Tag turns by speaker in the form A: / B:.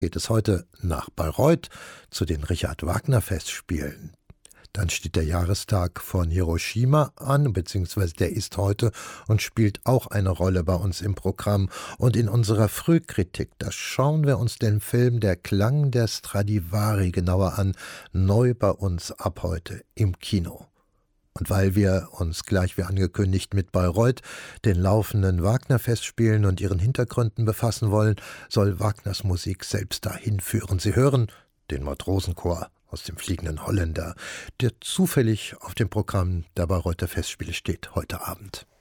A: Geht es heute nach Bayreuth zu den Richard-Wagner-Festspielen. Dann steht der Jahrestag von Hiroshima an, beziehungsweise der ist heute und spielt auch eine Rolle bei uns im Programm. Und in unserer Frühkritik, da schauen wir uns den Film Der Klang der Stradivari genauer an, neu bei uns ab heute im Kino. Und weil wir uns gleich wie angekündigt mit Bayreuth, den laufenden Wagner-Festspielen und ihren Hintergründen befassen wollen, soll Wagners Musik selbst dahin führen. Sie hören den Matrosenchor aus dem Fliegenden Holländer, der zufällig auf dem Programm der Bayreuther Festspiele steht heute Abend.